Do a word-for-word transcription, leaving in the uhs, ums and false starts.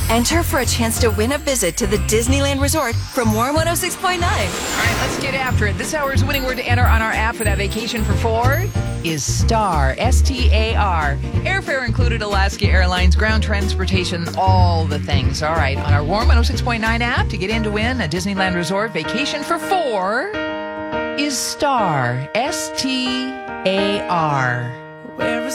Enter for a chance to win a visit to the Disneyland Resort from Warm one oh six point nine. All right, let's get after it. This hour's winning word to enter on our app for that vacation for four is STAR, S T A R. Airfare included, Alaska Airlines, ground transportation, all the things. All right, on our Warm one oh six point nine app to get in to win a Disneyland Resort vacation for four is STAR, S T A R.